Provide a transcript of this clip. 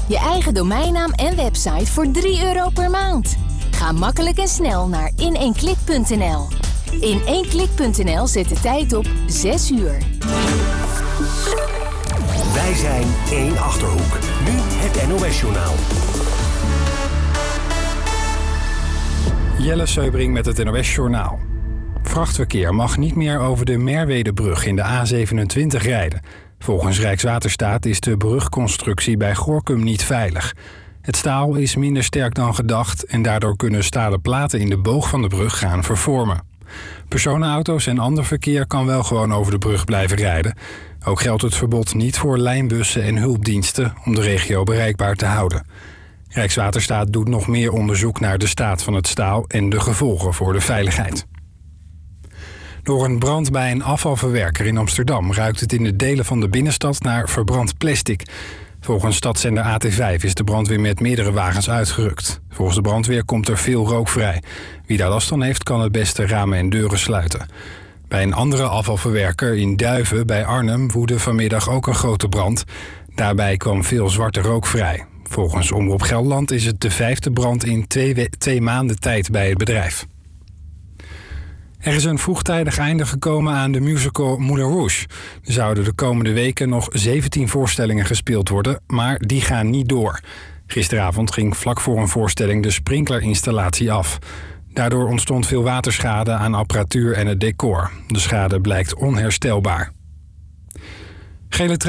Je eigen domeinnaam en website voor €3 per maand. Ga makkelijk en snel naar in1klik.nl. In1klik.nl zet de tijd op 6 uur. Wij zijn 1 Achterhoek. Nu het NOS-journaal. Jelle Seubring met het NOS-journaal. Vrachtverkeer mag niet meer over de Merwedebrug in de A27 rijden. Volgens Rijkswaterstaat is de brugconstructie bij Gorinchem niet veilig. Het staal is minder sterk dan gedacht en daardoor kunnen stalen platen in de boog van de brug gaan vervormen. Personenauto's en ander verkeer kan wel gewoon over de brug blijven rijden. Ook geldt het verbod niet voor lijnbussen en hulpdiensten om de regio bereikbaar te houden. Rijkswaterstaat doet nog meer onderzoek naar de staat van het staal en de gevolgen voor de veiligheid. Door een brand bij een afvalverwerker in Amsterdam ruikt het in de delen van de binnenstad naar verbrand plastic. Volgens stadszender AT5 is de brandweer met meerdere wagens uitgerukt. Volgens de brandweer komt er veel rook vrij. Wie daar last van heeft, kan het beste ramen en deuren sluiten. Bij een andere afvalverwerker in Duiven bij Arnhem woedde vanmiddag ook een grote brand. Daarbij kwam veel zwarte rook vrij. Volgens Omroep Gelderland is het de 5e brand in 2 maanden tijd bij het bedrijf. Er is een vroegtijdig einde gekomen aan de musical Moulin Rouge. Er zouden de komende weken nog 17 voorstellingen gespeeld worden, maar die gaan niet door. Gisteravond ging vlak voor een voorstelling de sprinklerinstallatie af. Daardoor ontstond veel waterschade aan apparatuur en het decor. De schade blijkt onherstelbaar. Gele